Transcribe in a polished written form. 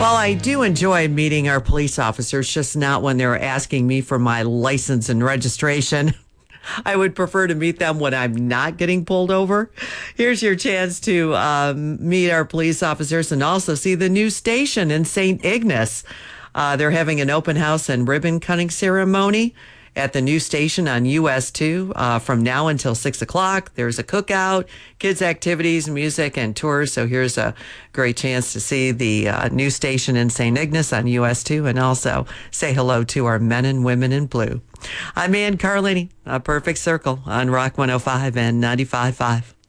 Well, I do enjoy meeting our police officers, just not when they're asking me for my license and registration. I would prefer to meet them when I'm not getting pulled over. Here's your chance to meet our police officers and also see the new station in St. Ignace. They're having an open house and ribbon cutting ceremony at the new station on US 2 from now until 6 o'clock. There's a cookout, kids' activities, music, and tours. So here's a great chance to see the new station in St. Ignace on US 2 and also say hello to our men and women in blue. I'm Ann Carlini, A Perfect Circle on Rock 105 and 95.5.